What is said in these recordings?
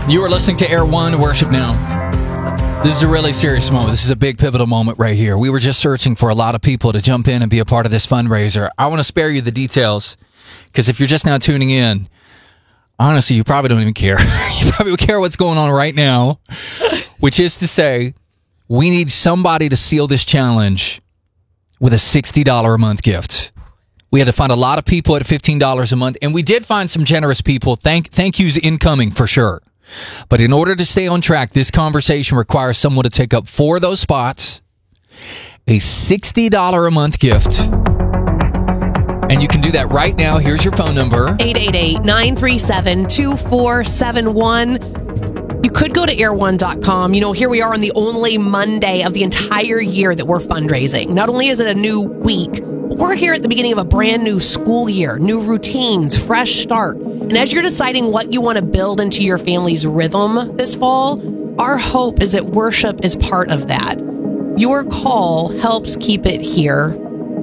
You are listening to Air One Worship Now. This is a really serious moment. This is a big pivotal moment right here. We were just searching for a lot of people to jump in and be a part of this fundraiser. I want to spare you the details because if you're just now tuning in, honestly, you probably don't even care. You probably don't care what's going on right now, which is to say, we need somebody to seal this challenge with a $60 a month gift. We had to find a lot of people at $15 a month, and we did find some generous people. Thank yous incoming for sure. But in order to stay on track, this conversation requires someone to take up 4 of those spots, a $60 a month gift. And you can do that right now. Here's your phone number. 888-937-2471. You could go to air1.com. You know, here we are on the only Monday of the entire year that we're fundraising. Not only is it a new week, but we're here at the beginning of a brand new school year, new routines, fresh start. And as you're deciding what you want to build into your family's rhythm this fall, our hope is that worship is part of that. Your call helps keep it here.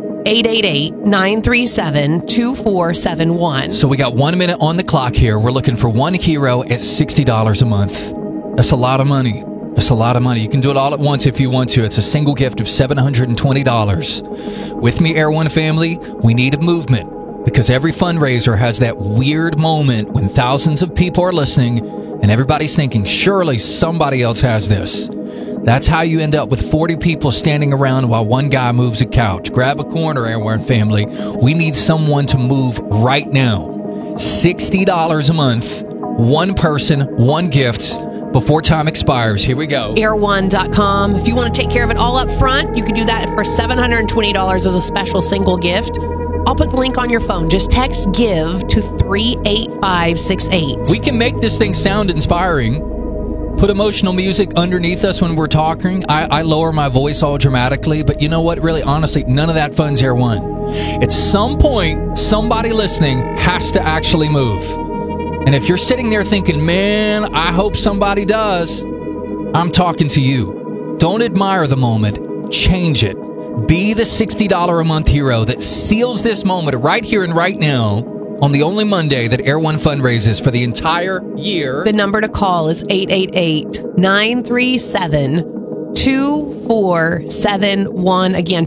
888-937-2471. So we got 1 minute on the clock here. We're looking for one hero at $60 a month. That's a lot of money. That's a lot of money. You can do it all at once if you want to. It's a single gift of $720. With me, Air One family, we need a movement because every fundraiser has that weird moment when thousands of people are listening and everybody's thinking, surely somebody else has this. That's how you end up with 40 people standing around while one guy moves a couch. Grab a corner, Air One family. We need someone to move right now. $60 a month, one person, one gift before time expires. Here we go. Air1.com. If you want to take care of it all up front, you can do that for $720 as a special single gift. I'll put the link on your phone. Just text GIVE to 38568. We can make this thing sound inspiring. Put emotional music underneath us when we're talking. I lower my voice all dramatically, but you know what? Really, honestly, none of that fun's Air One. At some point, somebody listening has to actually move. And if you're sitting there thinking, man, I hope somebody does, I'm talking to you. Don't admire the moment. Change it. Be the $60 a month hero that seals this moment right here and right now on the only Monday that Air One fundraises for the entire year. The number to call is 888-937-2471. Again,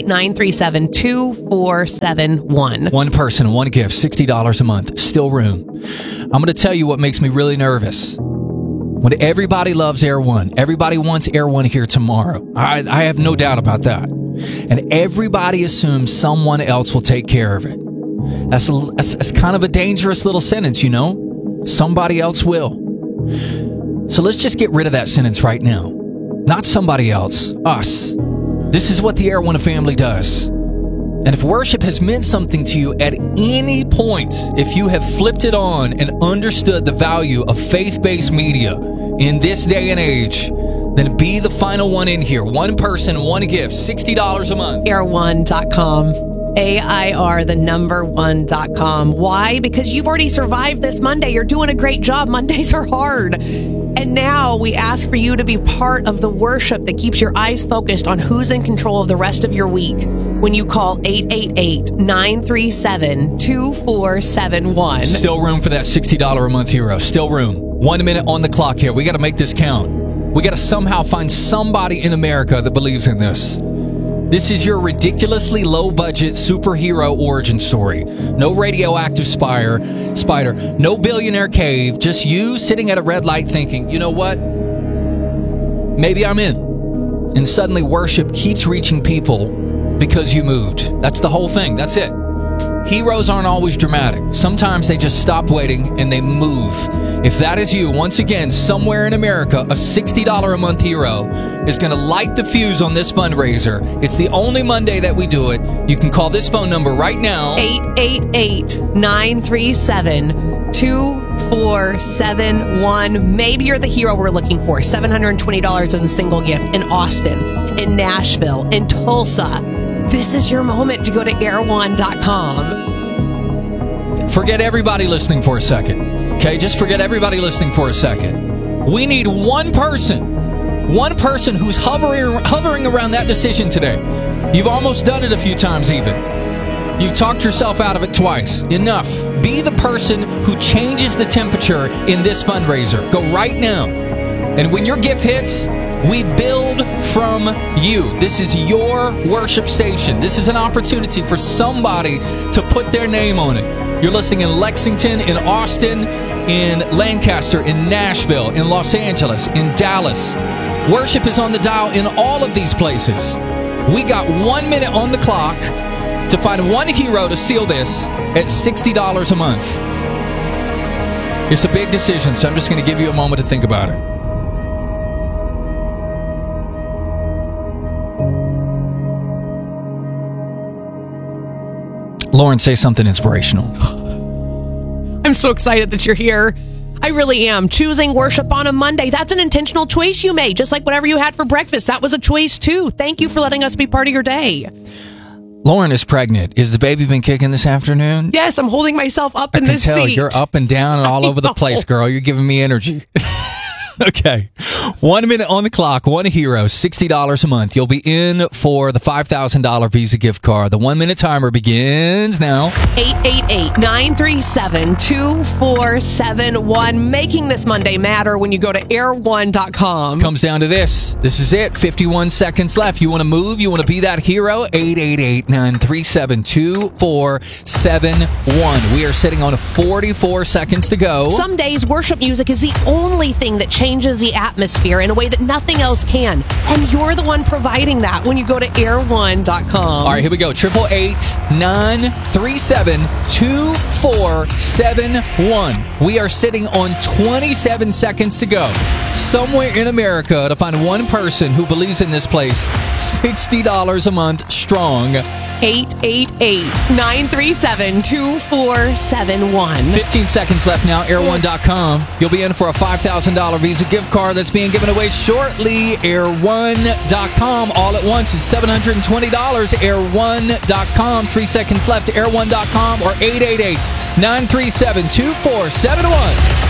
888-937-2471. One person, one gift, $60 a month. Still room. I'm going to tell you what makes me really nervous. When everybody loves Air One, everybody wants Air One here tomorrow. I have no doubt about that. And everybody assumes someone else will take care of it. That's kind of a dangerous little sentence, you know? Somebody else will. So let's just get rid of that sentence right now. Not somebody else, us. This is what the Air One family does. And if worship has meant something to you at any point, if you have flipped it on and understood the value of faith-based media in this day and age, then be the final one in here. One person, one gift, $60 a month. Air1.com. AIR, the number one.com. Why? Because you've already survived this Monday. You're doing a great job. Mondays are hard. And now we ask for you to be part of the worship that keeps your eyes focused on who's in control of the rest of your week when you call 888-937-2471. Still room for that $60 a month hero. Still room. 1 minute on the clock here. We got to make this count. We got to somehow find somebody in America that believes in this. This is your ridiculously low-budget superhero origin story. No radioactive spider, no billionaire cave, just you sitting at a red light thinking, you know what? Maybe I'm in. And suddenly worship keeps reaching people because you moved. That's the whole thing. That's it. Heroes aren't always dramatic. Sometimes they just stop waiting and they move. If that is you, once again, somewhere in America, a $60 a month hero is going to light the fuse on this fundraiser. It's the only Monday that we do it. You can call this phone number right now. 888-937-2471. Maybe you're the hero we're looking for. $720 as a single gift in Austin, in Nashville, in Tulsa. This is your moment to go to air1.com. Forget everybody listening for a second. Okay, just forget everybody listening for a second. We need one person who's hovering around that decision today. You've almost done it a few times even. You've talked yourself out of it twice. Enough. Be the person who changes the temperature in this fundraiser. Go right now. And when your gift hits, we build from you. This is your worship station. This is an opportunity for somebody to put their name on it. You're listening in Lexington, in Austin, in Lancaster, in Nashville, in Los Angeles, in Dallas. Worship is on the dial in all of these places. We got 1 minute on the clock to find one hero to seal this at $60 a month. It's a big decision, so I'm just going to give you a moment to think about it. Lauren, say something inspirational. I'm so excited that you're here. I really am. Choosing worship on a Monday, that's an intentional choice you made. Just like whatever you had for breakfast, that was a choice too. Thank you for letting us be part of your day. Lauren is pregnant. Is the baby been kicking this afternoon? Yes, I'm holding myself up in this seat. I can tell you're up and down and all over the place, girl. You're giving me energy. Okay. 1 minute on the clock, one hero, $60 a month. You'll be in for the $5,000 Visa gift card. The 1 minute timer begins now. 888-937-2471. Making this Monday matter when you go to air1.com. Comes down to this. This is it. 51 seconds left. You want to move? You want to be that hero? 888-937-2471. We are sitting on 44 seconds to go. Some days, worship music is the only thing that changes the atmosphere in a way that nothing else can. And you're the one providing that when you go to air1.com. All right, here we go. 888-937-2471. We are sitting on 27 seconds to go. Somewhere in America to find one person who believes in this place. $60 a month strong. 888-937-2471. 15 seconds left now. Air1.com. You'll be in for a $5,000 Visa gift card that's being given away shortly. Air1.com. All at once. It's $720. Air1.com. 3 seconds left. Air1.com or 888-937-2471.